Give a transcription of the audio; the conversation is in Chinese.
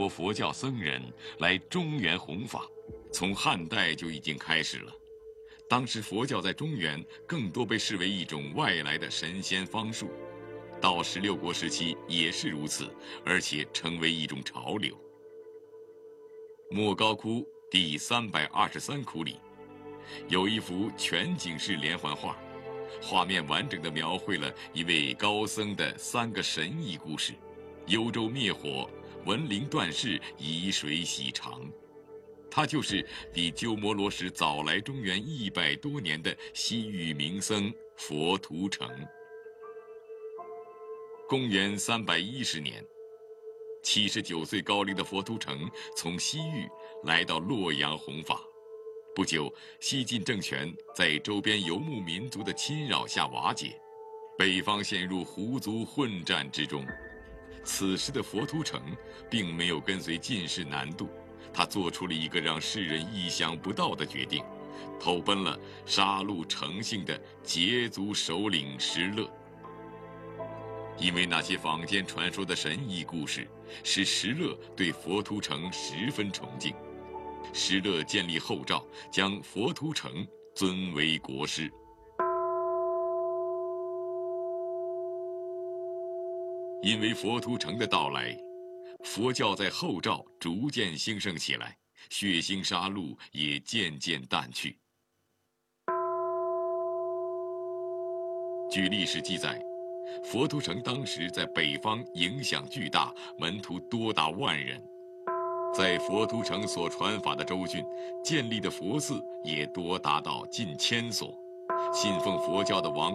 国佛教僧人来中原弘法，从汉代就已经开始了。当时佛教在中原更多被视为一种外来的神仙方术，到16国时期也是如此，而且成为一种潮流。莫高窟第323窟里，有一幅全景式连环画，画面完整地描绘了一位高僧的3个神异故事：幽州灭火、文灵断世、以水洗肠。他就是比鸠摩罗什早来中原100多年的西域名僧佛图澄。公元310年，79岁高龄的佛图澄从西域来到洛阳弘法。不久，西晋政权在周边游牧民族的侵扰下瓦解，北方陷入胡族混战之中。此时的佛图澄并没有跟随晋士南渡，他做出了一个让世人意想不到的决定，投奔了杀戮成性的羯族首领石勒。因为那些坊间传说的神异故事，使石勒对佛图澄十分崇敬。石勒建立后赵，将佛图澄尊为国师。因为佛图澄的到来，佛教在后赵逐渐兴盛起来，血腥杀戮也渐渐淡去。据历史记载，佛图澄当时在北方影响巨大，门徒多达10000人。在佛图澄所传法的州郡，建立的佛寺也多达到近1000所，信奉佛教的王